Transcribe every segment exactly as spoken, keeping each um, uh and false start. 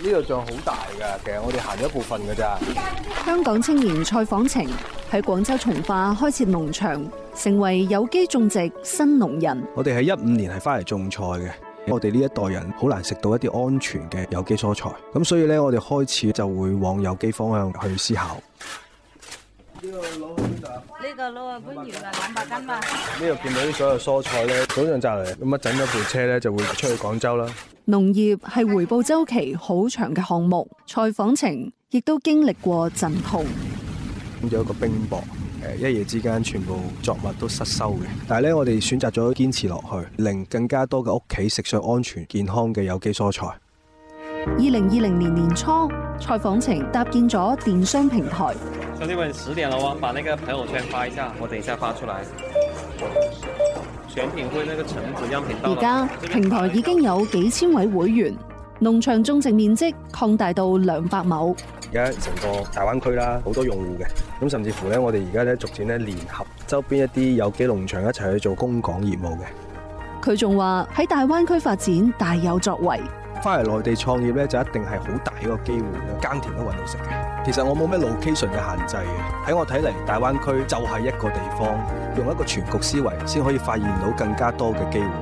呢度仲好大㗎，其實我哋行咗一部分㗎咋。 香港青年蔡訪程喺廣州從化開設農場，成為有機種植新農人。 我哋喺一五年係翻嚟種菜嘅，我哋呢一代人好難食到一啲安全嘅有機蔬菜，咁所以咧我哋開始就會往有機方向去思考。呢個攞去邊度啊？ 呢個攞去番禺啊，兩百斤嘛。 呢度見到啲所有蔬菜咧，早上摘嚟，咁啊整咗部車咧就會出去廣州啦。 農業係回報週期好長嘅項目，蔡訪程亦都經歷過陣痛。 咁有一個冰雹，誒一夜之間全部作物都失收嘅。但係咧，我哋選擇咗堅持落去，令更加多嘅屋企食上安全健康嘅有機蔬菜。 二零二零年年初，蔡訪程搭建咗電商平台。 兄弟們，十點了喎，把那個朋友圈發一下，我等一下發出來。選品會那個橙子樣品到了。 而家平台已經有幾千位會員，農場種植面積擴大到兩百畝。 而家成個大灣區啦，好多用戶嘅，咁甚至乎咧，我哋而家咧逐漸咧聯合周邊一啲有機農場一齊去做供港業務嘅。 佢仲話喺大灣區發展大有作為。 翻嚟內地創業咧，就一定係好大一個機會嘅，耕田都揾到食嘅。其實我冇咩 location 嘅限制嘅，喺我睇嚟，大灣區就係一個地方，用一個全局思維，先可以發現到更加多嘅機會。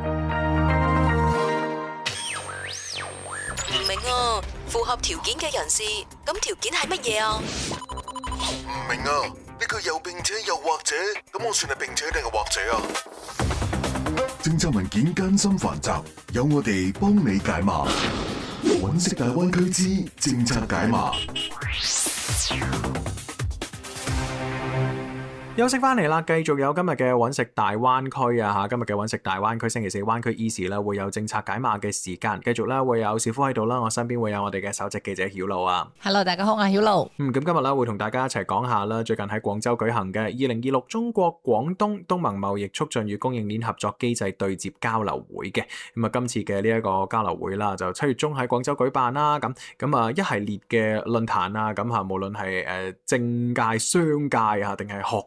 唔明啊，符合條件嘅人士，咁條件係乜嘢啊？ 唔明啊，呢個又並且又或者，咁我算係並且定係或者啊？政策文件艱深繁雜，有我哋幫你解碼。揾食大灣區之政策解碼。 休息翻嚟啦，繼續有今日嘅揾食大灣區啊吓，今日嘅揾食大灣區星期四灣區 Easy 咧會有政策解碼嘅時間，繼續咧會有小夫喺度啦，我身邊會有我哋嘅首席記者曉露啊。 Hello， 大家好，我係曉露。 嗯，咁今日咧會同大家一齊講下啦，最近喺廣州舉行嘅二零二六中國廣東東盟貿易促進與供應鏈合作機制對接交流會嘅。咁啊，今次嘅呢一個交流會啦，就七月中喺廣州舉辦啦。咁咁啊，一系列嘅論壇啊，咁吓無論係誒政界、商界啊，定係學